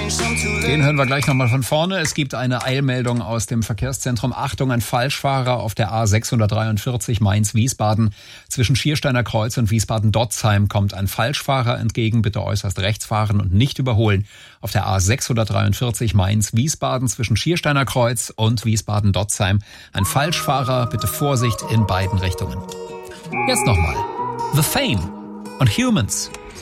Den hören wir gleich nochmal von vorne. Es gibt eine Eilmeldung aus dem Verkehrszentrum. Achtung, ein Falschfahrer auf der A643 Mainz-Wiesbaden. Zwischen Schiersteiner Kreuz und Wiesbaden-Dotzheim kommt ein Falschfahrer entgegen. Bitte äußerst rechts fahren und nicht überholen. Auf der A643 Mainz-Wiesbaden zwischen Schiersteiner Kreuz und Wiesbaden-Dotzheim. Ein Falschfahrer, bitte Vorsicht in beiden Richtungen. Jetzt nochmal. The Fame und Humans.